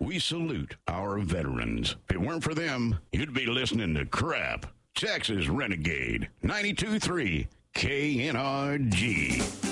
We salute our veterans. If it weren't for them, you'd be listening to crap. Texas Renegade, 92.3 KNRG.